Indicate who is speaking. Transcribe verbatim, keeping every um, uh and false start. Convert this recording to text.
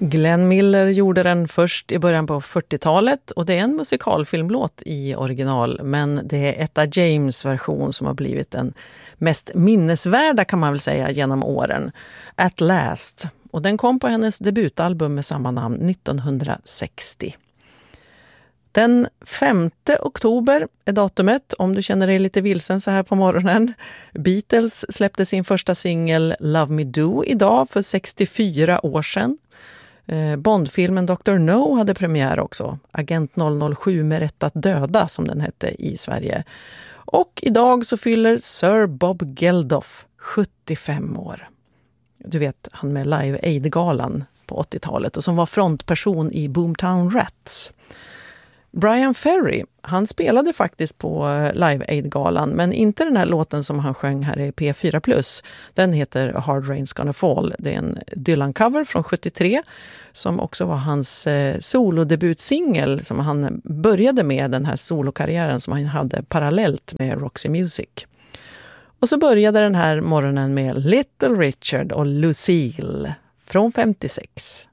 Speaker 1: Glenn Miller gjorde den först i början på fyrtiotalet och det är en musikalfilmlåt i original, men det är Etta James version som har blivit den mest minnesvärda kan man väl säga genom åren. At Last, och den kom på hennes debutalbum med samma namn nittonhundrasextio. Den femte oktober är datumet, om du känner dig lite vilsen så här på morgonen. Beatles släppte sin första singel Love Me Do idag för sextiofyra år sedan. Bondfilmen doktor No hade premiär också. Agent noll noll sju med rätt att döda som den hette i Sverige. Och idag så fyller Sir Bob Geldof sjuttiofem år. Du vet, han med Live Aid-galan på åttiotalet och som var frontperson i Boomtown Rats. Brian Ferry, han spelade faktiskt på Live Aid-galan, men inte den här låten som han sjöng här i P fyra plus. Den heter A Hard Rain's Gonna Fall. Det är en Dylan-cover från sjuttiotre som också var hans eh, solodebutsingel som han började med, den här solokarriären som han hade parallellt med Roxy Music. Och så började den här morgonen med Little Richard och Lucille från femtiosex.